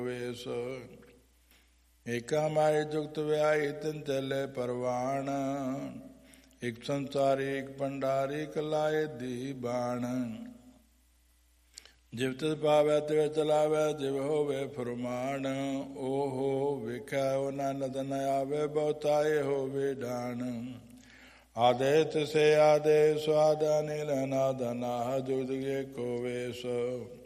ਵੇਸ। ਏਕਾ ਮਾਈ ਜੁਗਤ ਵਿਆਹੀ ਤਿਨ ਤੇਲੇ ਪਰਵਾਣ। ਇਕ ਸੰਸਾਰੀ ਇਕ ਭੰਡਾਰੀ ਇਕ ਲਾਏ ਦੀ ਬਾਣ। ਜਿਵ ਤਿਸ ਪਾਵੈ ਤਿਵ ਚਲਾਵੈ ਜਿਵ ਹੋਵੇ ਫੁਰਮਾਨ। ਓਹੋ ਵੇਖਿਆ ਉਹ ਨਾਨਕ ਨ ਆਵੇ ਬਹੁਤਾਏ ਹੋਵੇ ਡਾਣ। ਆਦੇ ਤਿਸੇ ਆਦੇ ਸਵਾਦ ਅਨਿਲ ਅਨਾਦ ਅਨਾਹਦ ਜੁਗਤ ਏਕੋ ਵੇਸ।